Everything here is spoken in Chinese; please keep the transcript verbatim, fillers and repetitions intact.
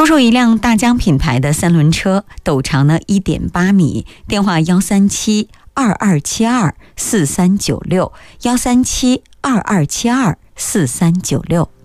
出售一辆大疆品牌的三轮车，斗长呢 一点八米，电话幺三七二二七二四三九六，幺三七二二七二四三九六。